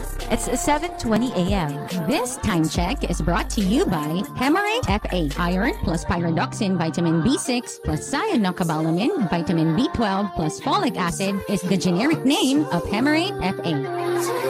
It's 7:20 a.m. This time check is brought to you by Hemarate FA. Iron plus pyridoxine vitamin B6 plus cyanocobalamin vitamin B12 plus folic acid is the generic name of Hemarate FA.